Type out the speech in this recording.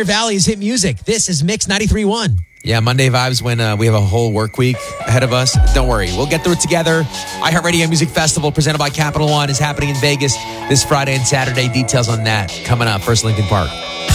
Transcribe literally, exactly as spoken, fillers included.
Pioneer Valley's hit music. This is Mix ninety-three point one. Yeah, Monday vibes when uh, we have a whole work week ahead of us. Don't worry, we'll get through it together. iHeartRadio Music Festival presented by Capital One is happening in Vegas this Friday and Saturday. Details on that coming up. First, Lincoln Park.